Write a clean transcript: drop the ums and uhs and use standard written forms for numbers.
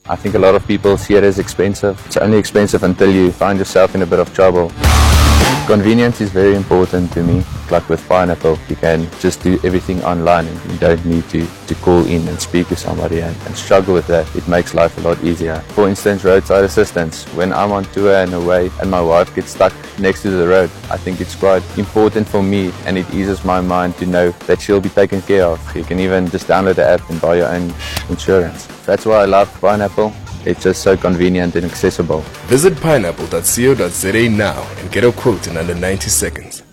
I think a lot of people see it as expensive. It's only expensive until you find yourself in a bit of trouble. Convenience is very important to me. Like with Pineapple, you can just do everything online and you don't need to call in and speak to somebody and struggle with that. It makes life a lot easier. For instance, roadside assistance. When I'm on tour and away and my wife gets stuck next to the road, I think it's quite important for me and it eases my mind to know that she'll be taken care of. You can even just download the app and buy your own insurance. That's why I love Pineapple. It's just so convenient and accessible. Visit pineapple.co.za now and get a quote in under 90 seconds.